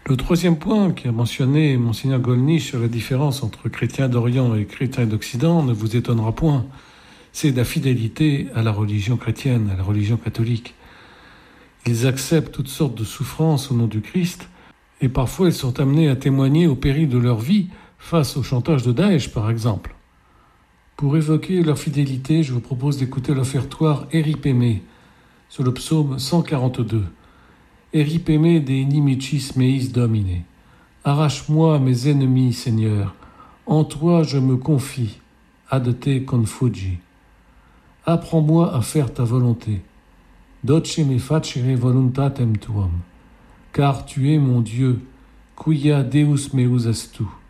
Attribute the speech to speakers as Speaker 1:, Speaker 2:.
Speaker 1: Le troisième point qu'a mentionné Mgr Gollnisch sur la différence entre chrétiens d'Orient et chrétiens d'Occident ne vous étonnera point. C'est la fidélité à la religion chrétienne, à la religion catholique. Ils acceptent toutes sortes de souffrances au nom du Christ et parfois ils sont amenés à témoigner au péril de leur vie face au chantage de Daesh, par exemple. Pour évoquer leur fidélité, je vous propose d'écouter l'offertoire Eripémé sur le psaume 142. Eripémé de inimicis meis domine. Arrache-moi mes ennemis, Seigneur. En toi je me confie. Ad te confugi. Apprends-moi à faire ta volonté. Doce me facere voluntatem tuam. Car tu es mon Dieu. Quia Deus meus est tu.